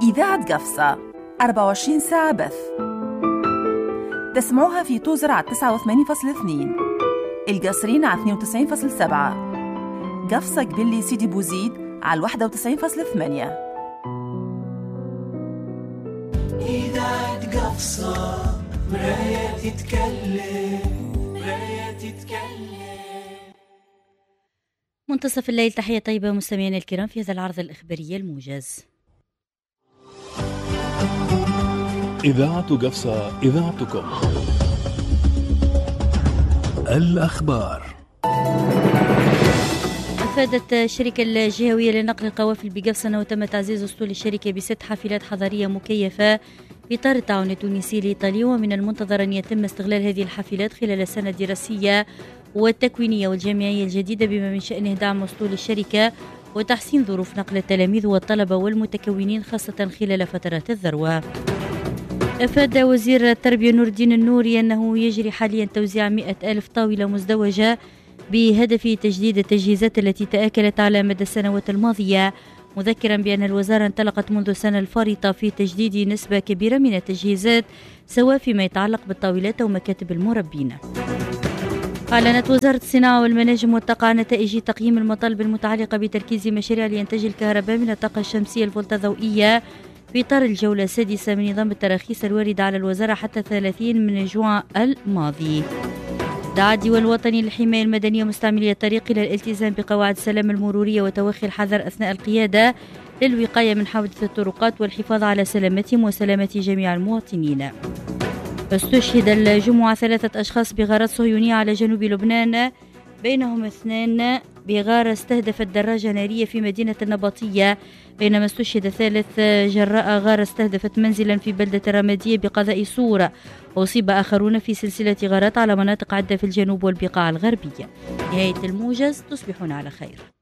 إذاعة قفصة 24 ساعة بث. تسمعوها في توزر على 89.2، القصرين على 92.7، قفصة قبلي سيدي بوزيد على 91.8. إذاعة قفصة مراية تتكلم، مراية تتكلم. منتصف الليل، تحية طيبة مستمعينا الكرام في هذا العرض الإخباري الموجز. إذاعة قفصة، إذاعتكم. الأخبار. أفادت الشركة الجهوية لنقل القوافل بقفصة أنه تم تعزيز أسطول الشركة ب6 حافلات حضارية مكيفة في إطار التعاون التونسي الإيطالي، ومن المنتظر أن يتم استغلال هذه الحافلات خلال السنة الدراسية والتكوينية والجامعية الجديدة، بما من شأنه دعم أسطول الشركة وتحسين ظروف نقل التلاميذ والطلبة والمتكونين خاصة خلال فترات الذروة. أفاد وزير التربية نور الدين النوري أنه يجري حاليا توزيع 100,000 طاولة مزدوجة بهدف تجديد التجهيزات التي تآكلت على مدى السنوات الماضية، مذكرا بأن الوزارة انطلقت منذ السنة الفارطة في تجديد نسبة كبيرة من التجهيزات، سواء فيما يتعلق بالطاولات أو مكاتب المربين. أعلنت وزارة الصناعة والمناجم والطاقة نتائج تقييم المطالب المتعلقة بتركيز مشاريع لإنتاج الكهرباء من الطاقة الشمسية الفولتا ضوئية في إطار الجولة السادسة من نظام التراخيص الواردة على الوزارة حتى 30 من جوان الماضي. دعا الديوان الوطني للحماية المدنية مستعملي الطريق إلى الالتزام بقواعد السلامة المرورية وتوخي الحذر أثناء القيادة للوقاية من حوادث الطرقات والحفاظ على سلامتهم وسلامة جميع المواطنين. استشهد الجمعة 3 أشخاص بغارات صهيونية على جنوب لبنان، بينهم 2 بغارة استهدفت دراجة نارية في مدينة النبطية، بينما استشهد 3 جراء غارة استهدفت منزلا في بلدة الرمادية بقضاء صورة، وأصيب آخرون في سلسلة غارات على مناطق عدة في الجنوب والبقاع الغربية. نهاية الموجز، تصبحون على خير.